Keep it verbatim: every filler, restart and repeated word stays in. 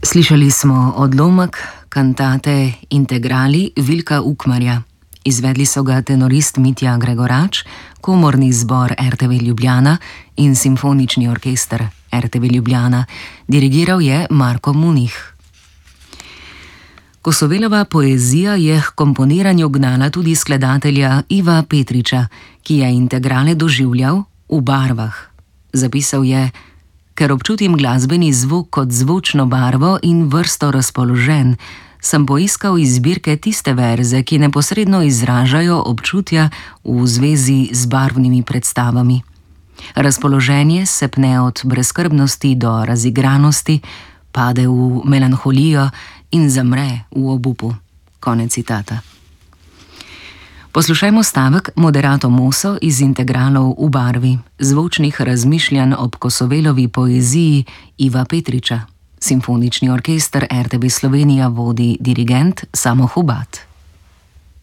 Slišali smo odlomek kantate Integrali Vilka Ukmarja. Izvedli so ga tenorist Mitja Gregorač, komorni zbor er te ve Ljubljana in simfonični orkester er te ve Ljubljana. Dirigiral je Marko Munih. Kosovelova poezija je k komponiranju gnala tudi skladatelja Iva Petriča, ki je Integrale doživljal v barvah. Zapisal je: "Ker občutim glasbeni zvok kot zvočno barvo in vrsto razpoloženj, sem poiskal iz zbirke tiste verze, ki neposredno izražajo občutja v zvezi z barvnimi predstavami. Razpoloženje se pne od brezskrbnosti do razigranosti, pade v melanholijo in zamre v obupu." Konec citata. Poslušajmo stavek Moderato Moso iz Integralov v barvi, zvočnih razmišljanj ob Kosovelovi poeziji Iva Petriča. Simfonični orkester er te ve Slovenija vodi dirigent Samo Hubat.